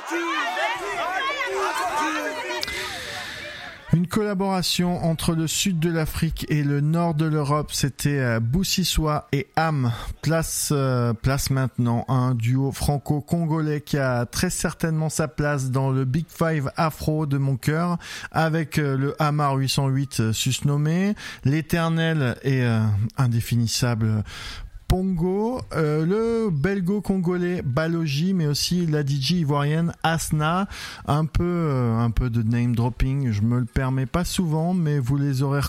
Une collaboration entre le sud de l'Afrique et le nord de l'Europe, c'était Boussissois et Am. Place maintenant un duo franco-congolais qui a très certainement sa place dans le Big Five afro de mon cœur, avec le Hamar 808 susnommé, l'éternel et indéfinissable Pongo, le belgo-congolais Balogi, mais aussi la DJ ivoirienne Asna, un peu de name dropping, je me le permets pas souvent, mais vous les aurez